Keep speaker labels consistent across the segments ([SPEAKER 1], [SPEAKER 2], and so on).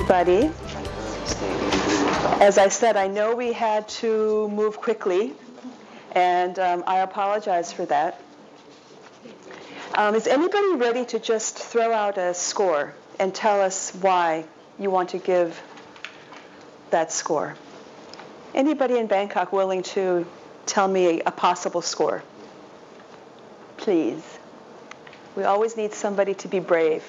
[SPEAKER 1] everybody. As I said, I know we had to move quickly, and I apologize for that. Is anybody ready to just throw out a score and tell us why you want to give that score? Anybody in Bangkok willing to tell me a possible score? Please. We always need somebody to be brave.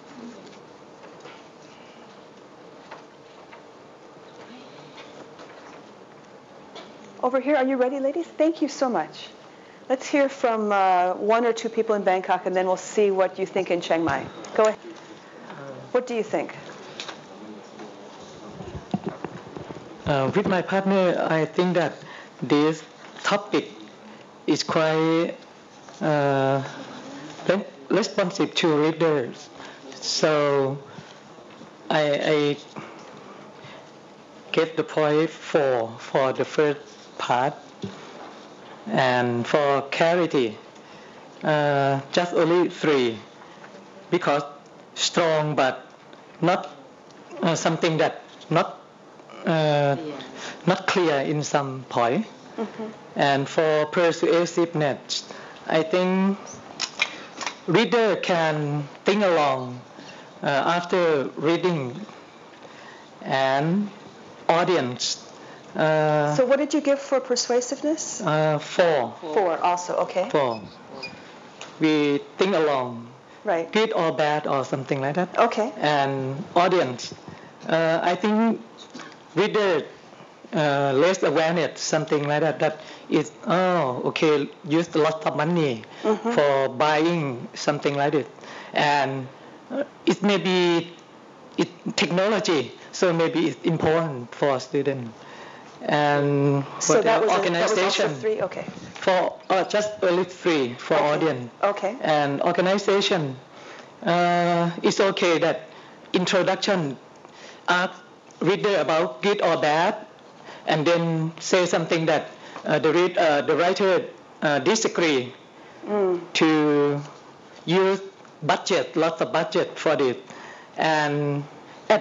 [SPEAKER 1] Over here, are you ready, ladies? Thank you so much. Let's hear from one or two people in Bangkok, and then we'll see what you think in Chiang Mai. Go ahead. What do you think?
[SPEAKER 2] With my partner, I think that this topic is quite responsive to readers. So I get the point 4 for the first part. And for clarity, just only 3, because strong but not something that not clear in some point. Mm-hmm. And for persuasiveness, I think reader can think along after reading, and audience.
[SPEAKER 1] So what did you give for persuasiveness?
[SPEAKER 2] 4.
[SPEAKER 1] 4 also, okay.
[SPEAKER 2] 4. We think along.
[SPEAKER 1] Right.
[SPEAKER 2] Good or bad or something like that.
[SPEAKER 1] Okay.
[SPEAKER 2] And audience. I think reader less awareness, something like that. That is, used a lot of money for buying something like it. And it may be technology, so maybe it's important for a student. And
[SPEAKER 1] so that was
[SPEAKER 2] organization.
[SPEAKER 1] That was also 3? Okay.
[SPEAKER 2] For just only 3 for audience.
[SPEAKER 1] Okay.
[SPEAKER 2] And organization, it's okay that introduction ask reader about good or bad, and then say something that the writer disagree to use budget, lots of budget for this, and